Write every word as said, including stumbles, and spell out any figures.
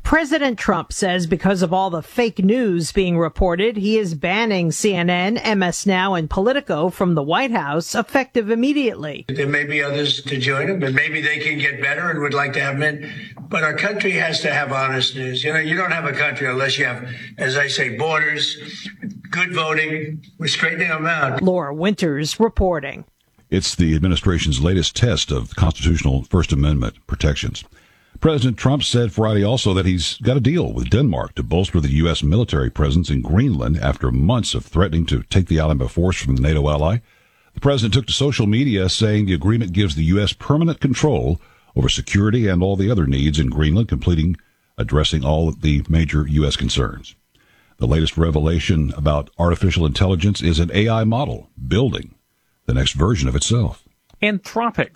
President Trump says because of all the fake news being reported, he is banning C N N, M S Now, and Politico from the White House, effective immediately. There may be others to join him, but maybe they can get better and would like to have them in. But our country has to have honest news. You know, you don't have a country unless you have, as I say, borders, good voting. We're straightening them out. Laura Winters reporting. It's the administration's latest test of constitutional First Amendment protections. President Trump said Friday also that he's got a deal with Denmark to bolster the U S military presence in Greenland after months of threatening to take the island by force from the NATO ally. The president took to social media saying the agreement gives the U S permanent control over security and all the other needs in Greenland, completing addressing all of the major U S concerns. The latest revelation about artificial intelligence is an A I model building the next version of itself. Anthropic